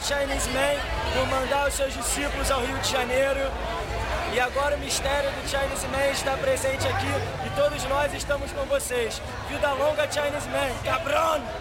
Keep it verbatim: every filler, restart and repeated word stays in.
Chinese Man por mandar os seus discípulos ao Rio de Janeiro. E agora o mistério do Chinese Man está presente aqui e todos nós estamos com vocês. Vida longa, Chinese Man. Cabrão!